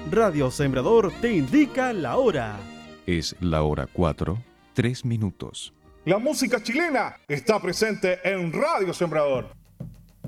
Radio Sembrador te indica la hora. Es la hora 4, 3 minutos. La música chilena está presente en Radio Sembrador.